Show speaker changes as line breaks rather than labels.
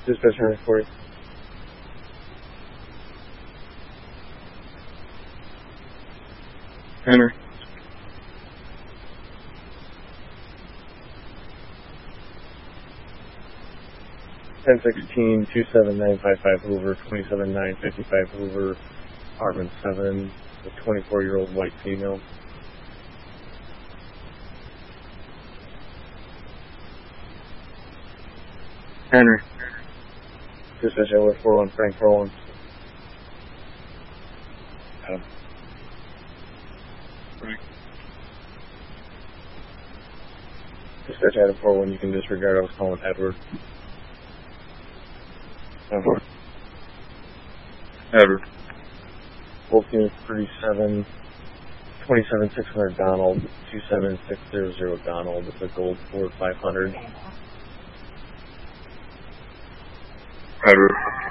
Dispatch Henry for you. Henry. 1016 27955 Hoover, 27955 Hoover, apartment 7, a 24-year-old white female. Henry. Dispatch Highway 41, Frank 41. Adam. Frank. Dispatch Adam 41, you can disregard, I was calling Edward. Edward. Wolf Unit 37, 27600 Donald, 27600 Donald, it's a gold Ford 500. Edward.